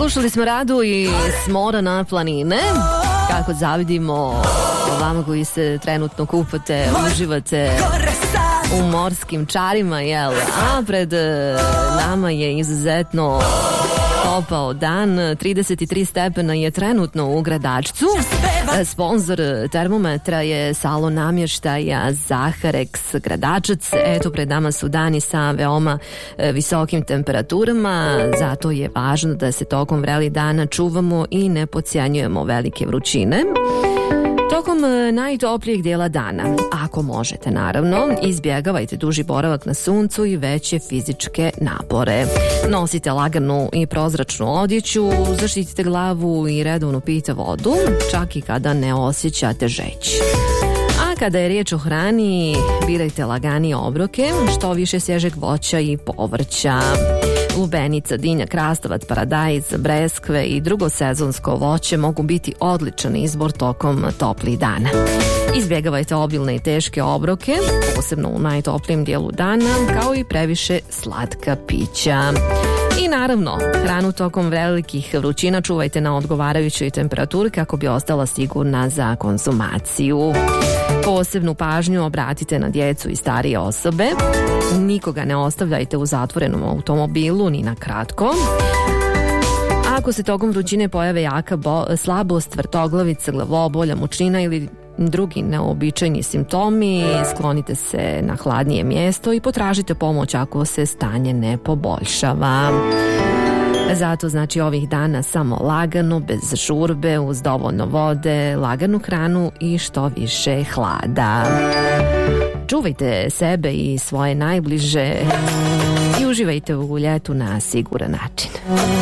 Slušali smo Radu i S mora na planine. Kako zavidimo vama koji se trenutno kupate, uživate u morskim čarima, jel? A pred nama je izuzetno topao dan, 33 stepena je trenutno u Gradačcu. Sponzor termometra je salon namještaja Zaharex Gradačac. Eto, pred nama su dani sa veoma visokim temperaturama, zato je važno da se tokom vrelih dana čuvamo i ne podcijenjujemo velike vrućine. Tokom najtoplijeg dijela dana, ako možete naravno, izbjegavajte duži boravak na suncu i veće fizičke napore. Nosite laganu i prozračnu odjeću, zaštitite glavu i redovno pijte vodu, čak i kada ne osjećate žeć. A kada je riječ o hrani, birajte laganije obroke, što više svježeg voća i povrća. Lubenica, dinja, krastavac, paradajz, breskve i drugo sezonsko voće mogu biti odličan izbor tokom toplih dana. Izbjegavajte obilne i teške obroke, posebno u najtoplijem dijelu dana, kao i previše slatka pića. I naravno, hranu tokom velikih vrućina čuvajte na odgovarajućoj temperaturi kako bi ostala sigurna za konzumaciju. Posebnu pažnju obratite na djecu i starije osobe. Nikoga ne ostavljajte u zatvorenom automobilu ni na kratko. Ako se tokom vrućine pojave jaka slabost, vrtoglavica, glavobolja, mučnina ili drugi neobičajni simptomi, sklonite se na hladnije mjesto i potražite pomoć ako se stanje ne poboljšava. Zato znači ovih dana samo lagano, bez žurbe, uz dovoljno vode, laganu hranu i što više hlada. Čuvajte sebe i svoje najbliže i uživajte u ljetu na siguran način.